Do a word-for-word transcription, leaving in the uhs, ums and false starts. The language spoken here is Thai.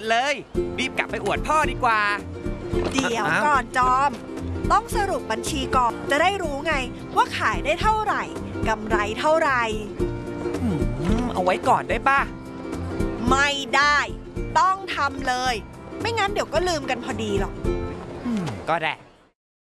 เลยรีบกลับไปอวดพ่อดีกว่าเดี๋ยวก่อนจอมต้องสรุปบัญชีก่อนจะได้รู้ไงว่าขายได้เท่าไหร่กำไรเท่าไหร่เอาไว้ก่อนได้ป่ะไม่ได้ต้องทำเลยไม่งั้นเดี๋ยวก็ลืมกันพอดีหรอกก็ได้